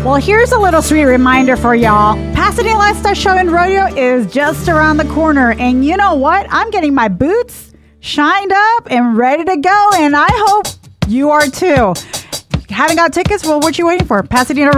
Well, here's a little sweet reminder for y'all. Pasadena Lifestyle Show and Rodeo is just around the corner. And you know what? I'm getting my boots shined up and ready to go. And I hope you are too. Haven't got tickets? Well, what you waiting for? Pasadena